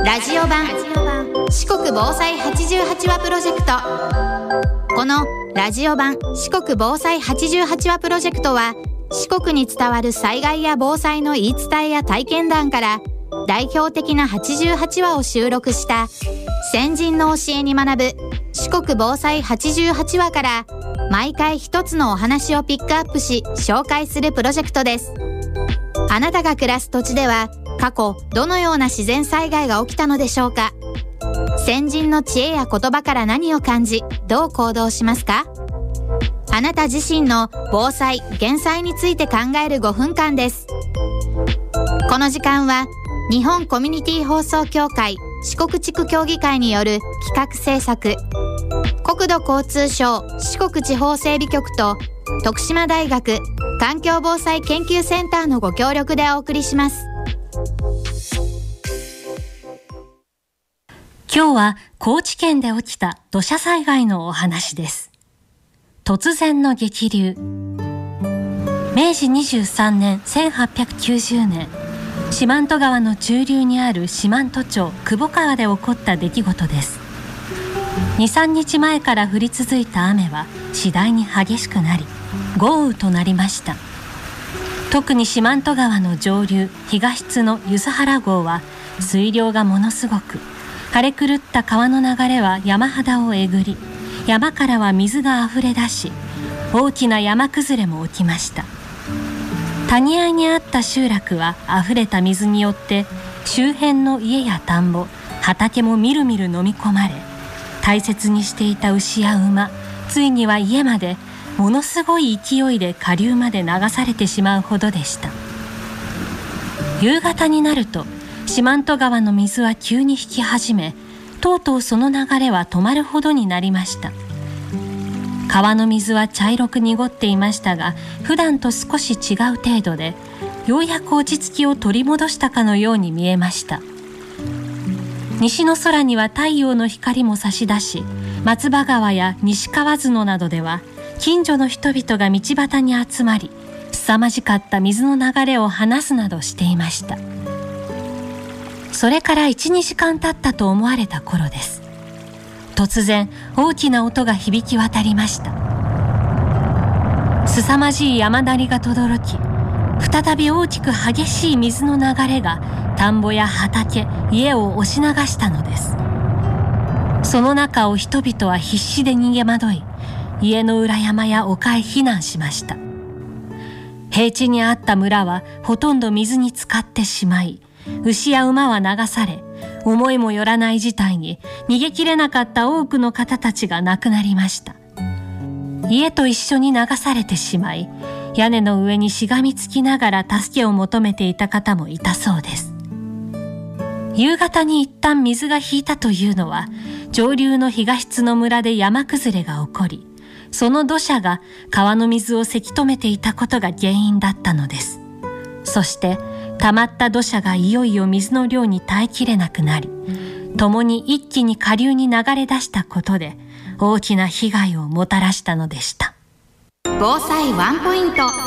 ラジオ版四国防災88話プロジェクト。このラジオ版四国防災88話プロジェクトは、四国に伝わる災害や防災の言い伝えや体験談から代表的な88話を収録した先人の教えに学ぶ四国防災88話から、毎回一つのお話をピックアップし紹介するプロジェクトです。あなたが暮らす土地では過去どのような自然災害が起きたのでしょうか。先人の知恵や言葉から何を感じ、どう行動しますか。あなた自身の防災・減災について考える5分間です。この時間は日本コミュニティ放送協会四国地区協議会による企画制作、国土交通省四国地方整備局と徳島大学環境防災研究センターのご協力でお送りします。 今日は高知県で起きた土砂災害のお話です。突然の激流。明治23年1890年、四万十川の中流にある四万十町久保川で起こった出来事です。2、3日前から降り続いた雨は次第に激しくなり、豪雨となりました。特に四万十川の上流東津の梼原郷は水量がものすごく、荒れ狂った川の流れは山肌をえぐり、山からは水があふれ出し、大きな山崩れも起きました。谷合にあった集落はあふれた水によって周辺の家や田んぼ、畑もみるみる飲み込まれ、大切にしていた牛や馬、ついには家までものすごい勢いで下流まで流されてしまうほどでした。夕方になると四万十川の水は急に引き始め、とうとうその流れは止まるほどになりました。川の水は茶色く濁っていましたが、普段と少し違う程度で、ようやく落ち着きを取り戻したかのように見えました。西の空には太陽の光も差し出し、松葉川や西川角などでは近所の人々が道端に集まり、凄まじかった水の流れを離すなどしていました。それから1、2時間経ったと思われた頃です。突然大きな音が響き渡りました。凄まじい山鳴りが轟き、再び大きく激しい水の流れが田んぼや畑、家を押し流したのです。その中を人々は必死で逃げ惑い、家の裏山や丘へ避難しました。平地にあった村はほとんど水に浸かってしまい、牛や馬は流され、思いもよらない事態に逃げきれなかった多くの方たちが亡くなりました。家と一緒に流されてしまい、屋根の上にしがみつきながら助けを求めていた方もいたそうです。夕方に一旦水が引いたというのは、上流の東津の村で山崩れが起こり、その土砂が川の水をせき止めていたことが原因だったのです。そして溜まった土砂がいよいよ水の量に耐えきれなくなり、共に一気に下流に流れ出したことで大きな被害をもたらしたのでした。 防災ワンポイント。